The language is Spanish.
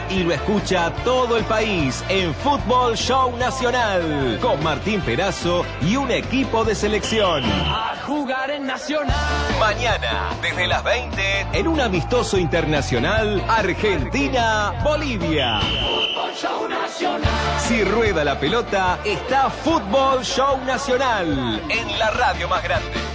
juega y lo escucha todo el país en Fútbol Show Nacional, con Martín Perazo y un equipo de selección. A jugar en Nacional. Mañana, desde las 20, en un amistoso internacional, Argentina-Bolivia. Fútbol Show Nacional. Si rueda la pelota, está Fútbol Show Nacional, en la radio más grande.